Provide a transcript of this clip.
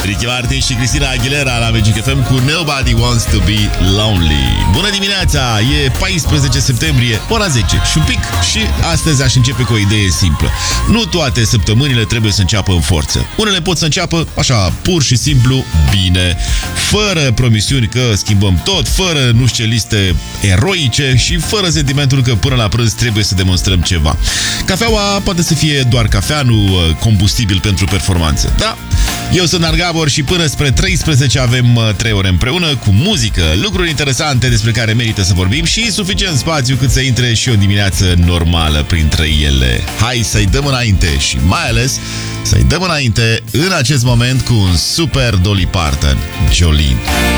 Ricky Martin și Cristina Aguilera la Magic FM cu Nobody Wants to Be Lonely. Bună dimineața! E 14 septembrie, ora 10 și un pic, și astăzi aș începe cu o idee simplă. Nu toate săptămânile trebuie să înceapă în forță. Unele pot să înceapă așa, pur și simplu, bine, fără promisiuni că schimbăm tot, fără nu știu ce liste eroice și fără sentimentul că până la prânz trebuie să demonstrăm ceva. Cafeaua poate să fie doar cafea, nu combustibil pentru performanță. Da? Eu sunt Argabor și până spre 13 avem 3 ore împreună cu muzică, lucruri interesante despre care merită să vorbim și suficient spațiu cât să intre și o dimineață normală printre ele. Hai să-i dăm înainte și mai ales să-i dăm înainte în acest moment cu un super Dolly Parton, Jolene.